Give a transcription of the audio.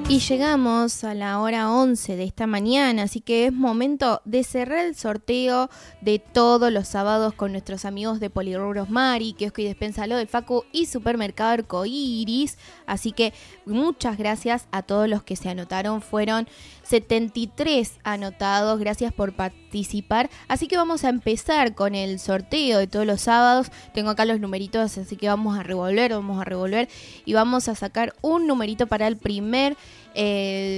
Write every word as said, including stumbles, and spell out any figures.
Y llegamos a la hora once de esta mañana, así que es momento de cerrar el sorteo de todos los sábados con nuestros amigos de Polirrubros Mari, Kiosco y Despensa Lo del Facu y Supermercado Arcoiris. Así que muchas gracias a todos los que se anotaron, fueron setenta y tres anotados, gracias por participar. Así que vamos a empezar con el sorteo de todos los sábados. Tengo acá los numeritos, así que vamos a revolver, vamos a revolver y vamos a sacar un numerito para el primer... Eh,